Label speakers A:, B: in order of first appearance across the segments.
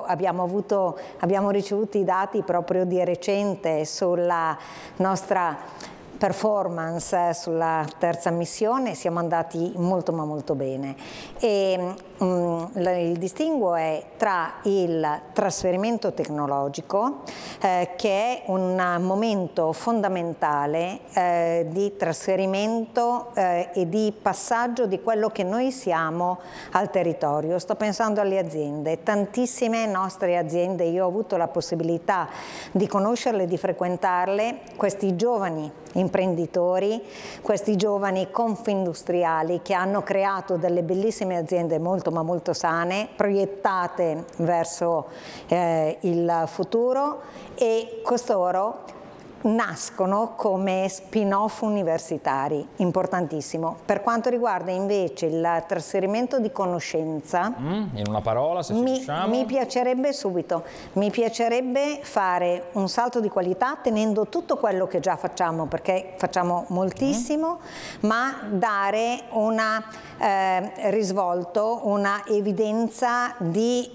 A: abbiamo ricevuto i dati proprio di recente sulla nostra performance sulla terza missione, siamo andati molto ma molto bene, e il distinguo è tra il trasferimento tecnologico, che è un momento fondamentale di trasferimento e di passaggio di quello che noi siamo al territorio. Sto pensando alle aziende, tantissime nostre aziende, io ho avuto la possibilità di conoscerle, di frequentarle, questi giovani imprenditori, questi giovani confindustriali che hanno creato delle bellissime aziende molto ma molto sane, proiettate verso il futuro, e costoro nascono come spin-off universitari, importantissimo. Per quanto riguarda invece il trasferimento di conoscenza,
B: in una parola, se ci riusciamo,
A: mi piacerebbe subito, mi piacerebbe fare un salto di qualità tenendo tutto quello che già facciamo, perché facciamo moltissimo, ma dare una risvolto, una evidenza di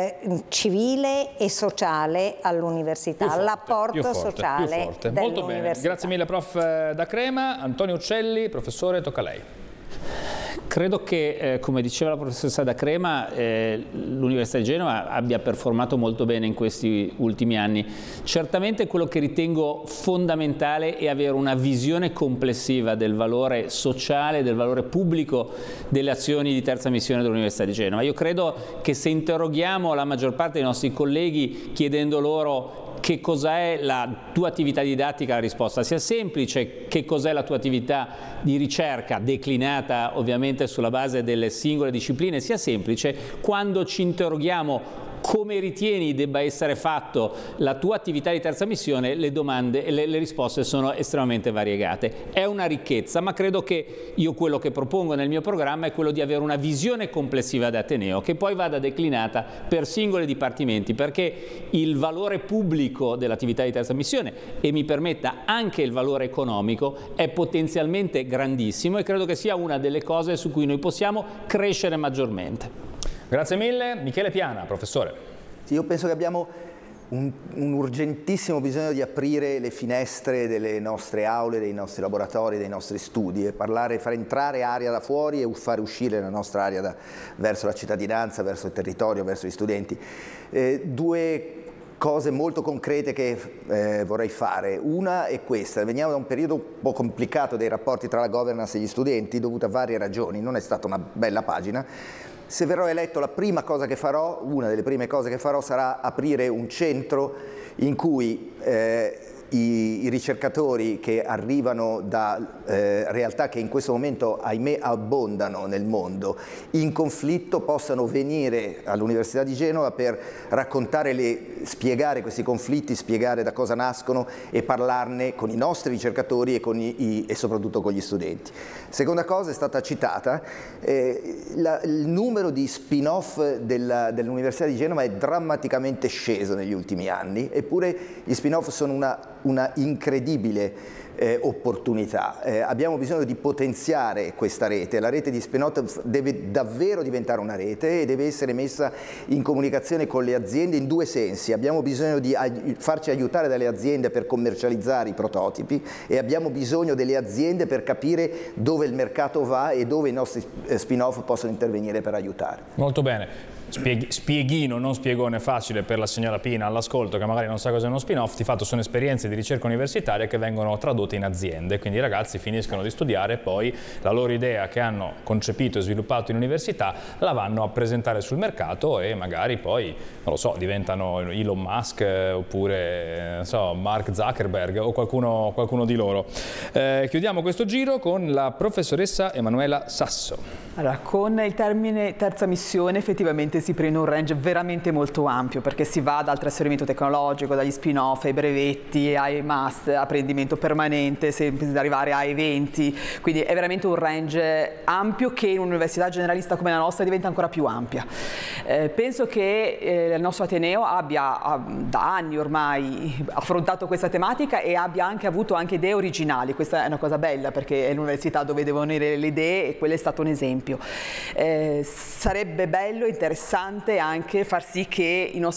A: civile e sociale all'università, l'apporto sociale.
B: Molto bene, grazie mille prof. D'Acrema. Antonio Uccelli, professore, tocca a lei.
C: Credo che, come diceva la professoressa D'Acrema, l'Università di Genova abbia performato molto bene in questi ultimi anni. Certamente quello che ritengo fondamentale è avere una visione complessiva del valore sociale, del valore pubblico delle azioni di terza missione dell'Università di Genova. Io credo che se interroghiamo la maggior parte dei nostri colleghi chiedendo loro che cos'è la tua attività didattica, la risposta sia semplice. Che cos'è la tua attività di ricerca, declinata ovviamente sulla base delle singole discipline, sia semplice. Quando ci interroghiamo come ritieni debba essere fatto la tua attività di terza missione, le domande e le risposte sono estremamente variegate. È una ricchezza, ma credo che io quello che propongo nel mio programma è quello di avere una visione complessiva da Ateneo, che poi vada declinata per singoli dipartimenti, perché il valore pubblico dell'attività di terza missione, e mi permetta anche il valore economico, è potenzialmente grandissimo, e credo che sia una delle cose su cui noi possiamo crescere maggiormente.
B: Grazie mille. Michele Piana, professore.
D: Sì, io penso che abbiamo un urgentissimo bisogno di aprire le finestre delle nostre aule, dei nostri laboratori, dei nostri studi, e far entrare aria da fuori e fare uscire la nostra aria verso la cittadinanza, verso il territorio, verso gli studenti. Due cose molto concrete che vorrei fare. Una è questa: veniamo da un periodo un po' complicato dei rapporti tra la governance e gli studenti, dovuto a varie ragioni, non è stata una bella pagina. Se verrò eletto, la prima cosa che farò, una delle prime cose che farò, sarà aprire un centro in cui i ricercatori che arrivano da realtà che in questo momento, ahimè, abbondano nel mondo, in conflitto, possano venire all'Università di Genova per spiegare questi conflitti, spiegare da cosa nascono e parlarne con i nostri ricercatori e soprattutto con gli studenti. Seconda cosa, è stata citata, il numero di spin-off dell'Università di Genova è drammaticamente sceso negli ultimi anni, eppure gli spin-off sono una incredibile opportunità. Abbiamo bisogno di potenziare questa rete. La rete di spin-off deve davvero diventare una rete e deve essere messa in comunicazione con le aziende in due sensi. Abbiamo bisogno di farci aiutare dalle aziende per commercializzare i prototipi, e abbiamo bisogno delle aziende per capire dove il mercato va e dove i nostri spin-off possono intervenire per aiutare.
B: Molto bene. Spieghino, non spiegone facile per la signora Pina all'ascolto, che magari non sa cos'è uno spin-off. Di fatto sono esperienze di ricerca universitaria che vengono tradotte in aziende, quindi i ragazzi finiscono di studiare e poi la loro idea che hanno concepito e sviluppato in università la vanno a presentare sul mercato, e magari poi, non lo so, diventano Elon Musk oppure non so, Mark Zuckerberg o qualcuno di loro. Chiudiamo questo giro con la professoressa Emanuela Sasso.
E: Allora, con il termine terza missione effettivamente si prende un range veramente molto ampio, perché si va dal trasferimento tecnologico, dagli spin-off ai brevetti, ai master, apprendimento permanente, sempre ad arrivare a eventi, quindi è veramente un range ampio che in un'università generalista come la nostra diventa ancora più ampia. Penso che il nostro Ateneo abbia da anni ormai affrontato questa tematica e abbia anche avuto idee originali. Questa è una cosa bella, perché è l'università dove devono venire le idee, e quello è stato un esempio. Sarebbe bello e interessante anche far sì che i nostri